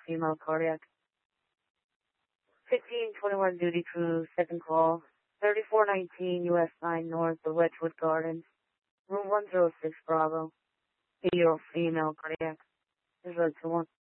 female cardiac. 1521 duty crew, second call. 3419 US 9 North, the Wedgwood Gardens. Room 106 Bravo. 8-year-old female cardiac. 021.